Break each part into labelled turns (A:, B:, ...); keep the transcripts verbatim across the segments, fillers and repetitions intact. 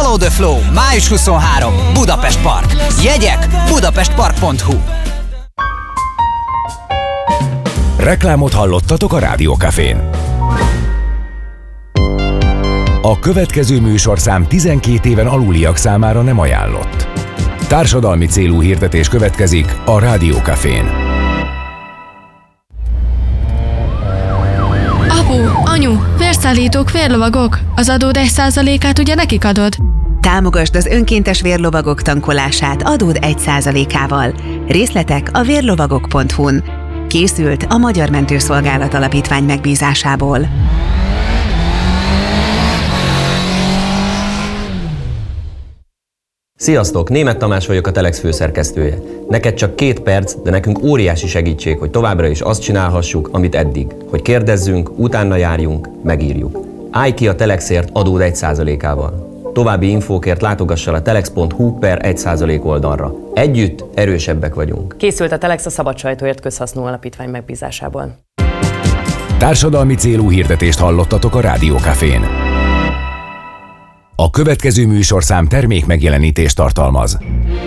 A: Follow the Flow, május huszonharmadika, Budapest Park. Jegyek budapestpark pont hu.
B: Reklámot hallottatok a Rádiókafén. A következő műsorszám tizenkét éven aluliak számára nem ajánlott. Társadalmi célú hirdetés következik a Rádiókafén.
C: Apu, anyu, vérszállítók, vérlovagok. Az adód egy százalékát ugye nekik adod?
D: Támogasd az önkéntes vérlovagok tankolását adód egy százalékával. Részletek a vérlovagok pont hu-n. Készült a Magyar Mentőszolgálat Alapítvány megbízásából.
E: Sziasztok! Németh Tamás vagyok, a Telex főszerkesztője. Neked csak két perc, de nekünk óriási segítség, hogy továbbra is azt csinálhassuk, amit eddig. Hogy kérdezzünk, utána járjunk, megírjuk. Állj ki a Telexért adód egy százalékával. További infókért látogass el a telex pont hu per egy százalék oldalra. Együtt erősebbek vagyunk.
F: Készült a Telex a Szabad Sajtóért Közhasznú Alapítvány megbízásából.
B: Társadalmi célú hirdetést hallottatok a Rádiókafén. A következő műsorszám termékmegjelenítést tartalmaz.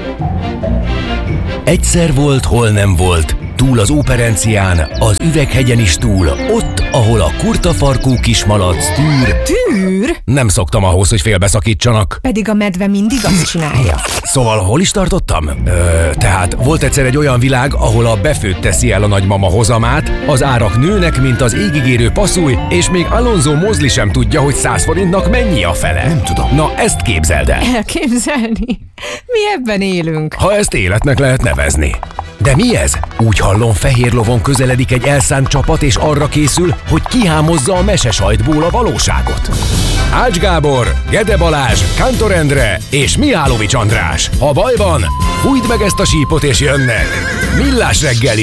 B: Egyszer volt, hol nem volt, túl az Óperencián, az Üveghegyen is túl, ott, ahol a kurtafarkú kismalac tűr.
G: Tűr?
B: Nem szoktam ahhoz, hogy félbeszakítsanak.
G: Pedig a medve mindig azt csinálja.
B: Szóval hol is tartottam? Ö, tehát volt egyszer egy olyan világ, ahol a befőtt teszi el a nagymama hozamát, az árak nőnek, mint az égigérő passzúj, és még Alonso Mosley sem tudja, hogy száz forintnak mennyi a fele.
G: Nem tudom.
B: Na, ezt képzeld el.
G: Elképzelni? Mi ebben élünk.
B: Ha ezt életnek lehet nevezni. De mi ez? Úgy hallom, fehér lovon közeledik egy elszánt csapat, és arra készül, hogy kihámozza a mesesajtból a valóságot. Ács Gábor, Gede Balázs, Kántor Endre és Mihálovics András. Ha baj van, fújd meg ezt a sípot és jönnek. Millás reggeli.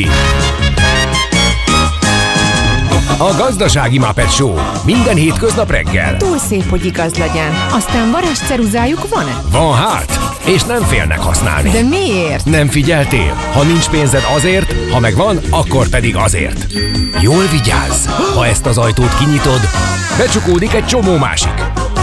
B: A Gazdasági Muppet Show. Minden hétköznap reggel.
G: Túl szép, hogy igaz legyen. Aztán varázsceruzájuk van-e?
B: Van hát, és nem félnek használni.
G: De miért?
B: Nem figyeltél? Ha nincs pénzed azért, ha megvan, akkor pedig azért. Jól vigyázz! Ha ezt az ajtót kinyitod, becsukódik egy csomó másik.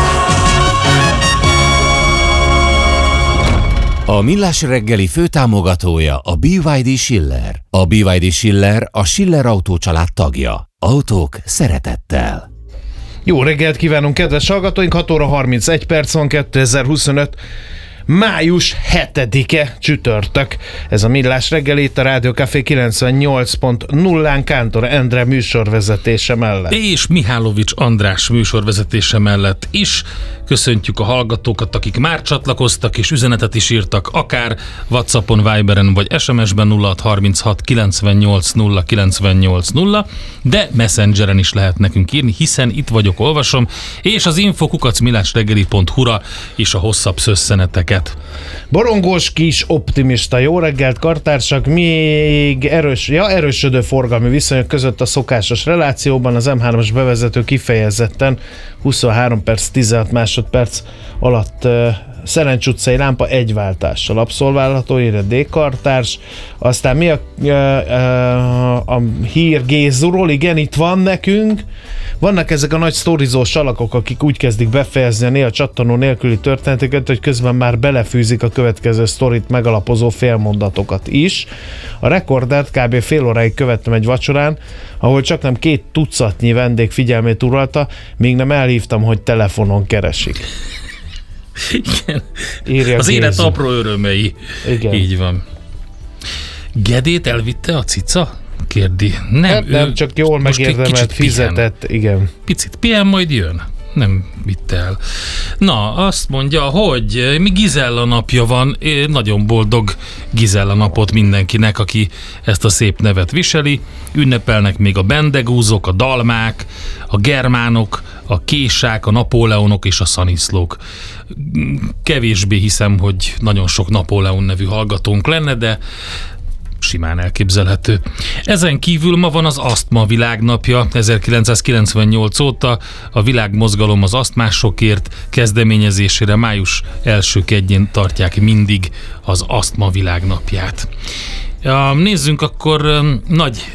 H: A Millás reggeli főtámogatója a bé vé dé Schiller. A bé vé dé Schiller a Schiller Autó család tagja. Autók szeretettel.
I: Jó reggelt kívánunk, kedves hallgatóink! hat óra harmincegy perc van, kétezer-huszonöt. május hetedike csütörtök. Ez a Millás reggeli itt a Rádiókafé kilencvennyolc pont nullán Kántor Endre műsorvezetése mellett.
J: És Mihálovics András műsorvezetése mellett is. Köszöntjük a hallgatókat, akik már csatlakoztak és üzenetet is írtak, akár WhatsAppon, Viberen vagy es em es-ben nulla hat harminchat kilencvennyolc nulla kilencvennyolc nulla, de Messengeren is lehet nekünk írni, hiszen itt vagyok, olvasom, és az info kukac millásreggeli pont hu-ra is a hosszabb szösszeneteket.
I: Borongós kis optimista, jó reggelt kartársak, még erős, ja, erősödő forgalmi viszonyok között a szokásos relációban az em hármas bevezető kifejezetten huszonhárom perc tizenhat másodperc alatt uh, Szerencs utcai lámpa egy váltással abszolválható, írja D. kartárs. Aztán mi a, uh, uh, a hír Gézuról? Igen, itt van nekünk. Vannak ezek a nagy sztorizós alakok, akik úgy kezdik befejezni a néha csattanó nélküli történeteket, hogy közben már belefűzik a következő sztorit megalapozó félmondatokat is. A rekordert kb. Fél óráig követtem egy vacsorán, ahol csak nem két tucatnyi vendég figyelmét uralta, míg nem elhívtam, hogy telefonon keresik.
J: Igen.
I: Írja
J: az
I: Gézu.
J: élet apró örömei.
I: Igen.
J: Így van. Gedét elvitte a cica? Kérdi. Nem,
I: hát nem, csak jól megérdemelt, fizetett, pihen. Igen.
J: Picit pihen, majd jön. Nem vitte el. Na, azt mondja, hogy mi Gizella napja van, nagyon boldog Gizella napot mindenkinek, aki ezt a szép nevet viseli. Ünnepelnek még a bendegúzok, a dalmák, a germánok, a késák, a napóleonok és a szaniszlók. Kevésbé hiszem, hogy nagyon sok Napóleon nevű hallgatónk lenne, de simán elképzelhető. Ezen kívül ma van az asztma világnapja. ezerkilencszázkilencvennyolc óta a világmozgalom az asztmásokért kezdeményezésére május első kedjén tartják mindig az asztma világnapját. Nézzünk akkor nagy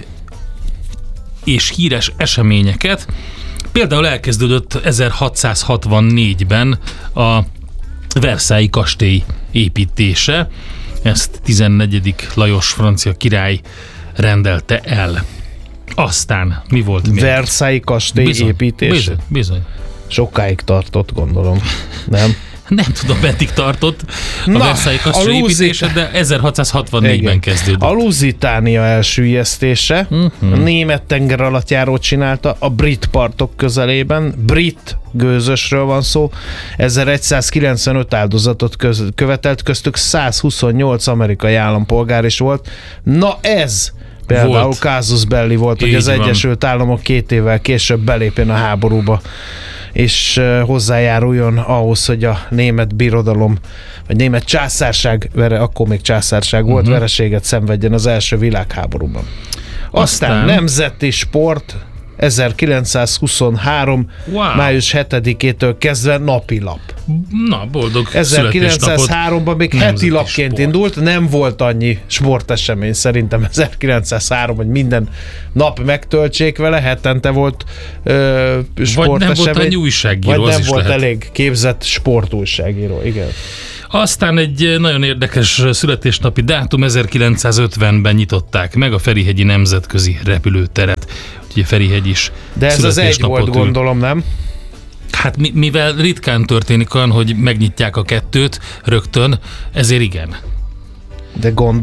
J: és híres eseményeket. Például elkezdődött ezerhatszázhatvannégyben a Versailles kastély építése. Ezt tizennegyedik Lajos francia király rendelte el. Aztán mi volt még?
I: Versailles kastély
J: bizony,
I: építése?
J: Bizony, bizony.
I: Sokáig tartott, gondolom. Nem?
J: Nem tudom, meddig tartott a
I: Na,
J: Versailles kastély
I: a
J: építése, de ezerhatszázhatvannégyben kezdődött.
I: A Lusitánia elsüllyesztése, uh-huh. a német tenger alattjáró csinálta, a brit partok közelében, brit gőzösről van szó, ezeregyszázkilencvenöt áldozatot köz, követelt, köztük százhuszonnyolc amerikai állampolgár is volt. Na ez például volt. Casus belli volt, hogy az van. Egyesült Államok két évvel később belépjen a háborúba, és uh, hozzájáruljon ahhoz, hogy a német birodalom, vagy német császárság, vere, akkor még császárság volt, uh-huh. vereséget szenvedjen az első világháborúban. Aztán, Aztán nemzeti sport, ezerkilencszázhuszonhárom. Wow. május hetedikétől kezdve napilap.
J: Na, boldog
I: ezerkilencszázháromban még heti lapként sport. Indult, nem volt annyi sportesemény szerintem ezerkilencszázhárom, hogy minden nap megtöltsék vele, hetente volt ö, sportesemény.
J: Vagy nem volt annyi újságíró,
I: vagy nem volt
J: lehet.
I: elég képzett sportújságíró, igen.
J: Aztán egy nagyon érdekes születésnapi dátum, ezerkilencszázötvenben nyitották meg a Ferihegyi Nemzetközi Repülőteret. Ugye Ferihegy is.
I: De ez az egy volt, ül. Gondolom, nem?
J: Hát mivel ritkán történik olyan, hogy megnyitják a kettőt rögtön, ezért igen.
I: De gond